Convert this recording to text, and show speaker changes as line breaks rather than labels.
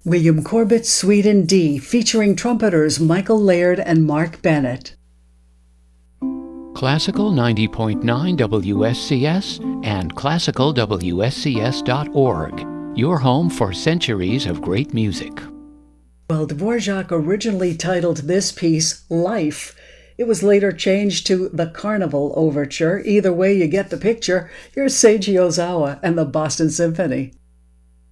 William Corbett's Suite in D, featuring trumpeters Michael Laird and Mark Bennett.
Classical 90.9 WSCS and classicalwscs.org, your home for centuries of great music.
Well, Dvorak originally titled this piece Life. It was later changed to the Carnival Overture. Either way, you get the picture. Here's Seiji Ozawa and the Boston Symphony.